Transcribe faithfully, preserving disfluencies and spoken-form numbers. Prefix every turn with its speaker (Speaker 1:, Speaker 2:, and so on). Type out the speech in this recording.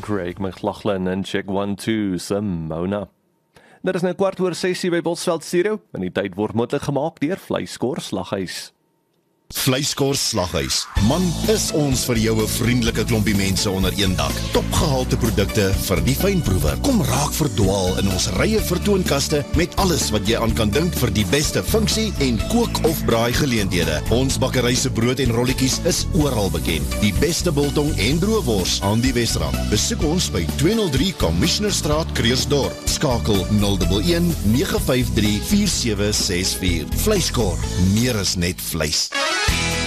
Speaker 1: Craig McLachlan en check one two Simona. Dit is nou kwart oor sessie by Bosveld Studio en die tyd word moontlik gemaak deur Vleiskor Slaghuis.
Speaker 2: Vleiskor Slaghuis. Man, is ons vir jou 'n vriendelike klompie mense onder een dak. Topgehalte produkte vir die fynproewer. Kom raak verdwaal in ons rye vertoonkaste met alles wat jy aan kan dink vir die beste funksie en kook of braai geleenthede. Ons bakkery se brood en rolletjies is oral bekend. Die beste biltong en droëwors aan die Wesrand. Besoek ons by tweehonderd drie Commissionerstraat, Kreersdorp. Skakel nul een een nege vyf drie vier sewe ses vier. Vleiskor, meer is net vleis.